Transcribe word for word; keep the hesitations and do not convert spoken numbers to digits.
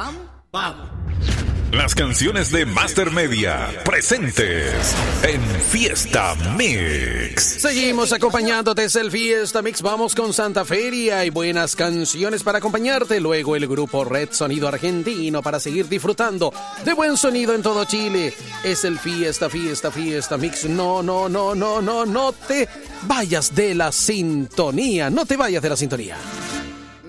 Vamos, vamos. Las canciones de Master Media presentes en Fiesta Mix. Seguimos acompañándote desde el Fiesta Mix. Vamos con Santa Feria y buenas canciones para acompañarte. Luego el grupo Red Sonido Argentino para seguir disfrutando de buen sonido en todo Chile. Es el Fiesta, Fiesta, Fiesta Mix. No, no, no, no, no, no te vayas de la sintonía. No te vayas de la sintonía.